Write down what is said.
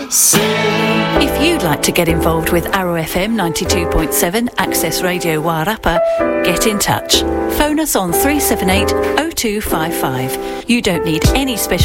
If you'd like to get involved with Arrow FM 92.7 Access Radio Wairarapa, get in touch. Phone us on 378 0255. You don't need any special